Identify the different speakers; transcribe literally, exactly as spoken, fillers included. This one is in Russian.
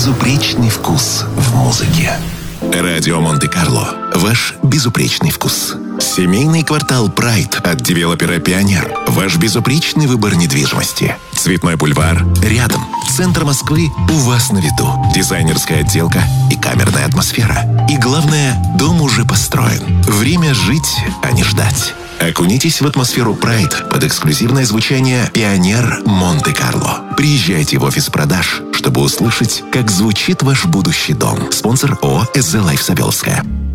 Speaker 1: безупречный вкус в музыке. Радио Монте-Карло. Ваш безупречный вкус. Семейный квартал Прайд от девелопера Пионер. Ваш безупречный выбор недвижимости. Цветной бульвар рядом. Центр Москвы у вас на виду. Дизайнерская отделка и камерная атмосфера. И главное, дом уже построен. Время жить, а не ждать. Окунитесь в атмосферу Прайд под эксклюзивное звучание «Пионер Монте-Карло». Приезжайте в офис продаж, чтобы услышать, как звучит ваш будущий дом. Спонсор ООО «СЗ Лайф Савеловская».